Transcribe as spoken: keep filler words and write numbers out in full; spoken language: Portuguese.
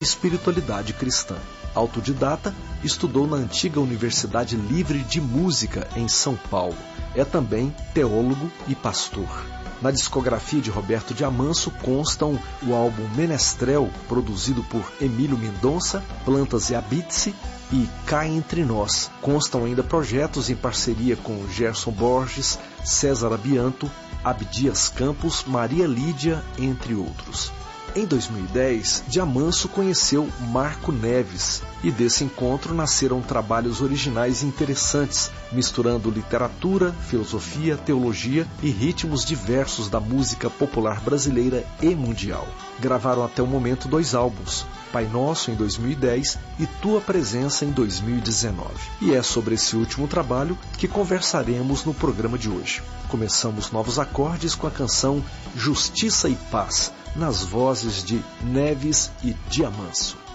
espiritualidade cristã. Autodidata, estudou na antiga Universidade Livre de Música em São Paulo. É também teólogo e pastor. Na discografia de Roberto de Amanso constam o álbum Menestrel, produzido por Emílio Mendonça, Plantas e Habite-se e Cá Entre Nós. Constam ainda projetos em parceria com Gerson Borges, César Abianto, Abdias Campos, Maria Lídia, entre outros. Em dois mil e dez, de Amanso conheceu Marco Neves e desse encontro nasceram trabalhos originais e interessantes, misturando literatura, filosofia, teologia e ritmos diversos da música popular brasileira e mundial. Gravaram até o momento dois álbuns, Pai Nosso em dois mil e dez e Tua Presença em dois mil e dezenove. E é sobre esse último trabalho que conversaremos no programa de hoje. Começamos Novos Acordes com a canção Justiça e Paz, nas vozes de Neves e de Amanso.